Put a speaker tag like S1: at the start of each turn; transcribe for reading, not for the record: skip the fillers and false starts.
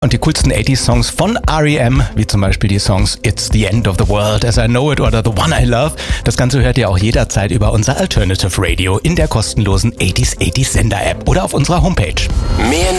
S1: Und die coolsten 80s-Songs von R.E.M., wie zum Beispiel die Songs It's the End of the World as I Know It oder The One I Love, das Ganze hört ihr auch jederzeit über unser Alternative Radio in der kostenlosen 80s Sender-App oder auf unserer Homepage.
S2: Mehr